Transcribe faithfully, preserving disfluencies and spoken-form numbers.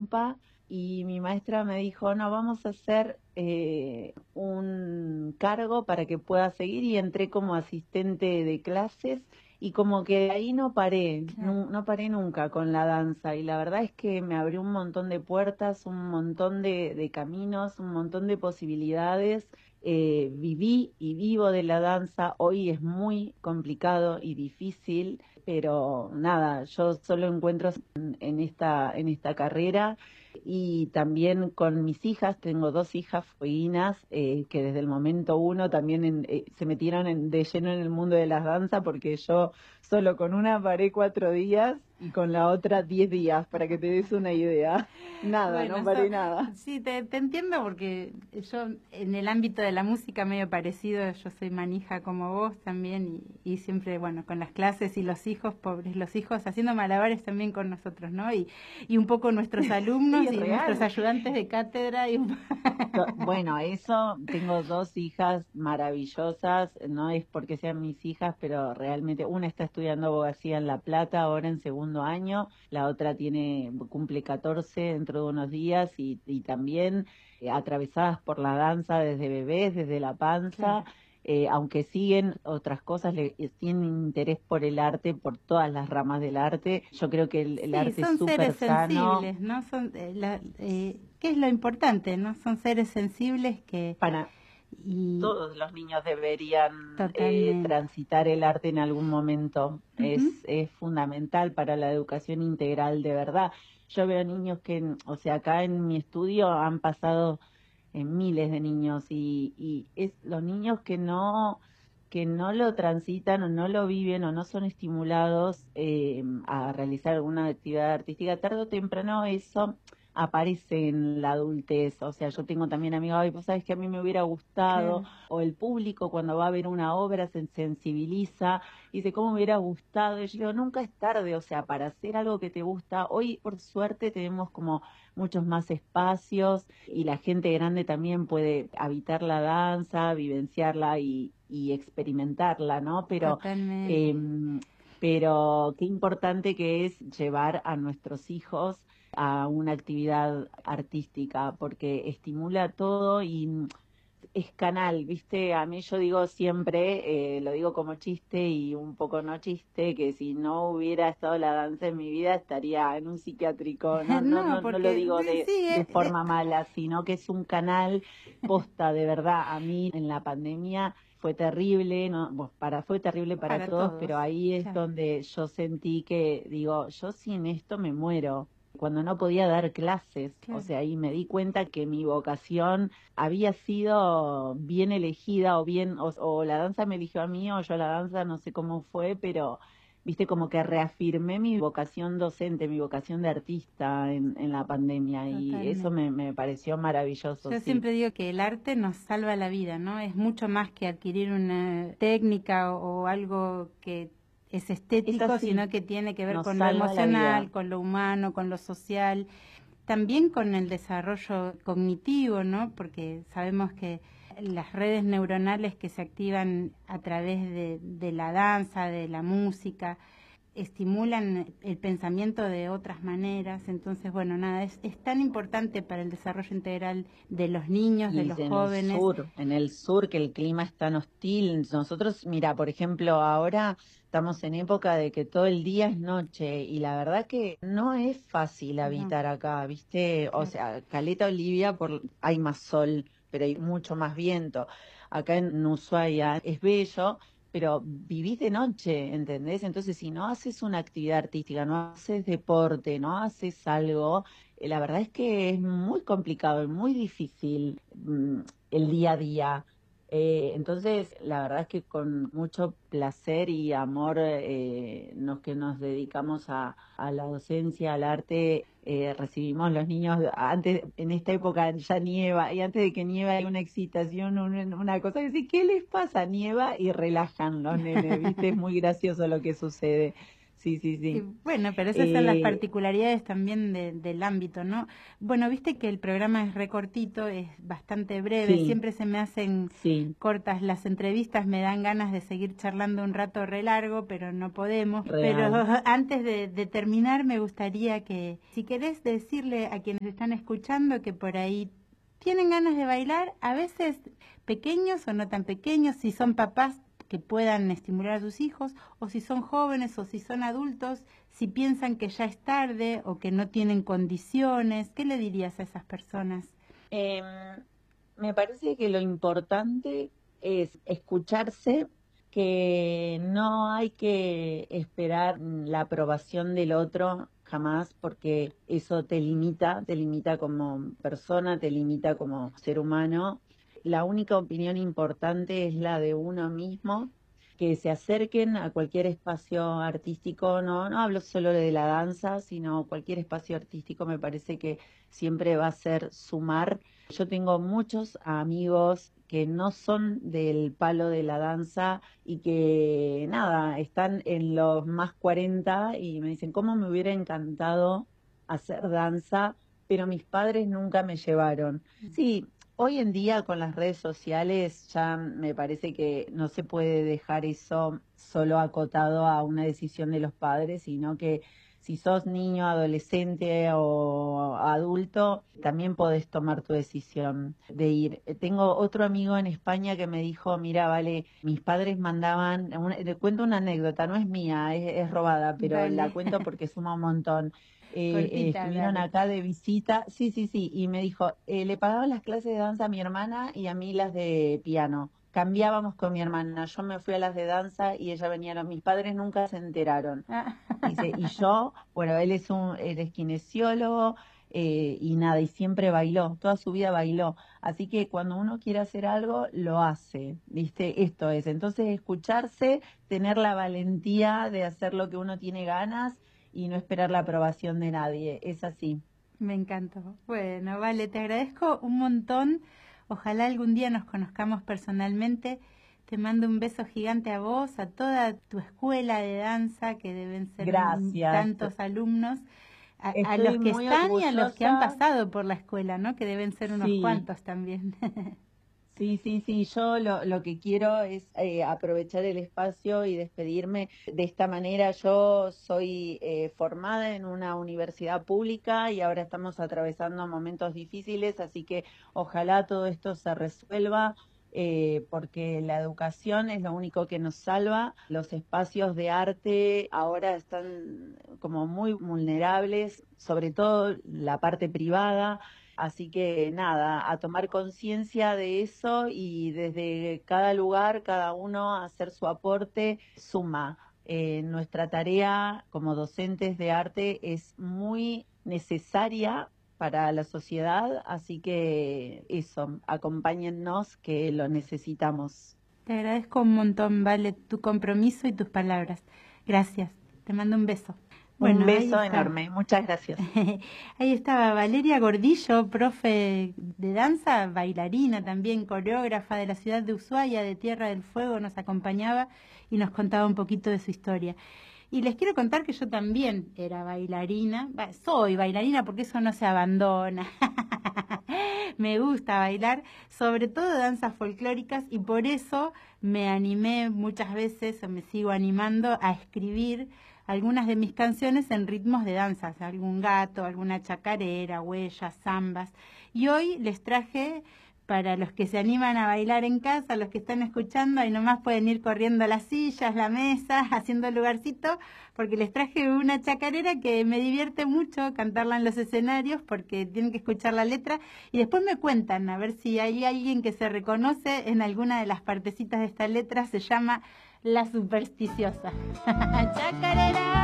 Pampa, y mi maestra me dijo, no, vamos a hacer eh, un cargo para que pueda seguir, y entré como asistente de clases, y como que de ahí no paré, Claro. no, no paré nunca con la danza, y la verdad es que me abrió un montón de puertas, un montón de, de caminos, un montón de posibilidades. Eh, viví y vivo de la danza. Hoy es muy complicado y difícil, pero nada, yo solo encuentro en, en esta, en esta carrera. Y también con mis hijas, tengo dos hijas fueguinas eh, que desde el momento uno también en- eh, se metieron en- de lleno en el mundo de las danzas, porque yo solo con una paré cuatro días y con la otra diez días, para que te des una idea. Nada, Bueno, no eso, paré nada. sí, te, te entiendo porque yo en el ámbito de la música medio parecido, yo soy manija como vos también y, y siempre, bueno, con las clases y los hijos, pobres los hijos, haciendo malabares también con nosotros, ¿no? Y, y un poco nuestros Sí, alumnos es y nuestros real. ayudantes de cátedra y un... To- Bueno, eso, tengo dos hijas maravillosas, no es porque sean mis hijas, pero realmente una está estudiando abogacía en La Plata ahora en segundo año, la otra tiene, cumple catorce dentro de unos días, y, y también eh, atravesadas por la danza desde bebés, desde la panza. Claro. Eh, aunque siguen otras cosas, le, eh, tienen interés por el arte, por todas las ramas del arte. Yo creo que el, el Sí, arte es son súper seres sano sensibles, ¿no? Son, eh, la, eh, ¿qué es lo importante, no? Son seres sensibles que... para Y todos los niños deberían eh, totalmente. transitar el arte en algún momento. Es, Ujú. es fundamental para la educación integral, de verdad. Yo veo niños que, o sea, acá en mi estudio han pasado eh, miles de niños, y, y es los niños que no que no lo transitan o no lo viven o no son estimulados eh, a realizar alguna actividad artística, tarde o temprano eso aparece en la adultez. O sea, yo tengo también amigos, ay, pues sabes que a mí me hubiera gustado, Claro. o el público cuando va a ver una obra se sensibiliza, y dice, ¿cómo me hubiera gustado? Y yo digo, nunca es tarde, o sea, para hacer algo que te gusta. Hoy, por suerte, tenemos como muchos más espacios, y la gente grande también puede habitar la danza, vivenciarla y, y experimentarla, ¿no? Pero... Totalmente. em, pero qué importante que es llevar a nuestros hijos a una actividad artística, porque estimula todo y es canal, ¿viste? A mí yo digo siempre, eh, lo digo como chiste y un poco no chiste, que si no hubiera estado la danza en mi vida estaría en un psiquiátrico. No, no, No, no, no lo porque digo sí, de, sí, de eh, eh, forma mala, sino que es un canal posta, de verdad. A mí en la pandemia fue terrible, no, bueno, para, fue terrible para para todos, todos. pero ahí es Claro, donde yo sentí que, digo, yo sin esto me muero. Cuando no podía dar clases, o claro. sea, ahí me di cuenta que mi vocación había sido bien elegida, o bien, o, o la danza me eligió a mí, o yo la danza, no sé cómo fue, pero viste, como que reafirmé mi vocación docente, mi vocación de artista en, en la pandemia, y eso Totalmente. me, me pareció maravilloso, Yo sí. siempre digo que el arte nos salva la vida, ¿no? Es mucho más que adquirir una técnica o, o algo que es Es estético, así, sino que tiene que ver nos con lo salva la emocional, vida. con lo humano, con lo social, también con el desarrollo cognitivo, ¿no? Porque sabemos que las redes neuronales que se activan a través de, de la danza, de la música, estimulan el pensamiento de otras maneras. Entonces, bueno, nada, es, es tan importante para el desarrollo integral de los niños, de Y los en el jóvenes. sur, en el sur que el clima es tan hostil. Nosotros, mira, por ejemplo, ahora estamos en época de que todo el día es noche, y la verdad que no es fácil No, habitar acá, ¿viste? O claro. sea, Caleta Olivia por, hay más sol, pero hay mucho más viento. Acá en Ushuaia es bello, pero vivís de noche, ¿entendés? Entonces, si no haces una actividad artística, no haces deporte, no haces algo, eh, la verdad es que es muy complicado y muy difícil mm, el día a día. Eh, entonces, la verdad es que con mucho placer y amor, eh, los que nos dedicamos a, a la docencia, al arte, eh, recibimos los niños. Antes, en esta época ya nieva, y antes de que nieve hay una excitación, un- una cosa que dice, ¿qué les pasa? Nieva y relajan los nenes, ¿viste? Es muy gracioso lo que sucede. Sí, sí, sí. Y bueno, pero esas son las Eh, particularidades también de- del ámbito, ¿no? Bueno, viste que el programa es recortito, es bastante breve, sí, siempre se me hacen sí, cortas las entrevistas, me dan ganas de seguir charlando un rato re largo, pero no podemos. Pero real. antes de, de terminar, me gustaría que, si querés decirle a quienes están escuchando que por ahí tienen ganas de bailar, a veces pequeños o no tan pequeños, si son papás que puedan estimular a sus hijos, o si son jóvenes o si son adultos, si piensan que ya es tarde o que no tienen condiciones, ¿qué le dirías a esas personas? Em, Me parece que lo importante es escucharse, que no hay que esperar la aprobación del otro jamás, porque eso te limita, te limita como persona, te limita como ser humano. La única opinión importante es la de uno mismo, que se acerquen a cualquier espacio artístico, no, no hablo solo de la danza, sino cualquier espacio artístico me parece que siempre va a ser sumar. Yo tengo muchos amigos que no son del palo de la danza y que nada, están en los más cuarenta y me dicen, ¿cómo me hubiera encantado hacer danza? Pero mis padres nunca me llevaron. Sí, hoy en día con las redes sociales ya me parece que no se puede dejar eso solo acotado a una decisión de los padres, sino que si sos niño, adolescente o adulto, también podés tomar tu decisión de ir. Eh, Tengo otro amigo en España que me dijo, mira, vale, mis padres mandaban, una- le cuento una anécdota, no es mía, es, es robada, pero la Dale, cuento porque suma un montón. Eh, eh, cortita, estuvieron dale. acá de visita, sí, sí, sí, y me dijo, eh, le pagaban las clases de danza a mi hermana y a mí las de piano. Cambiábamos con mi hermana, yo me fui a las de danza y ella venía a los, mis padres nunca se enteraron. Ah, Dice, y yo, bueno, él es un, él es kinesiólogo, eh, y nada, y siempre bailó, toda su vida bailó. Así que cuando uno quiere hacer algo, lo hace, ¿viste? Esto es. Entonces, escucharse, tener la valentía de hacer lo que uno tiene ganas y no esperar la aprobación de nadie. Es así. me encantó. Bueno, vale, te agradezco un montón. Ojalá algún día nos conozcamos personalmente. Te mando un beso gigante a vos, a toda tu escuela de danza, que deben ser un- Gracias. tantos alumnos, a, a los Estoy que muy están y a los que han orgullosa. pasado por la escuela, ¿no? Que deben ser unos Sí. cuantos también. Sí, sí, sí, yo lo, lo que quiero es eh, aprovechar el espacio y despedirme de esta manera. Yo soy eh, formada en una universidad pública y ahora estamos atravesando momentos difíciles, así que ojalá todo esto se resuelva, eh, porque la educación es lo único que nos salva. Los espacios de arte ahora están como muy vulnerables, sobre todo la parte privada. Así que nada, a tomar conciencia de eso y desde cada lugar, cada uno hacer su aporte suma. Eh, nuestra tarea como docentes de arte es muy necesaria para la sociedad, así que eso, acompáñennos que lo necesitamos. Te agradezco un montón, vale, tu compromiso y tus palabras. Gracias. Te mando un beso. Un Bueno, ahí beso está. enorme, muchas gracias. Ahí estaba Valeria Gordillo, profe de danza, bailarina también, coreógrafa de la ciudad de Ushuaia, de Tierra del Fuego, nos acompañaba y nos contaba un poquito de su historia. Y les quiero contar que yo también era bailarina, bah, soy bailarina porque eso no se abandona. Me gusta bailar, sobre todo danzas folclóricas, y por eso me animé muchas veces, o me sigo animando, a escribir algunas de mis canciones en ritmos de danzas, algún gato, alguna chacarera, huellas, zambas. Y hoy les traje, para los que se animan a bailar en casa, los que están escuchando, ahí nomás pueden ir corriendo las sillas, la mesa, haciendo lugarcito, porque les traje una chacarera que me divierte mucho cantarla en los escenarios, porque tienen que escuchar la letra, y después me cuentan, a ver si hay alguien que se reconoce en alguna de las partecitas de esta letra. Se llama La Supersticiosa. Chacarera.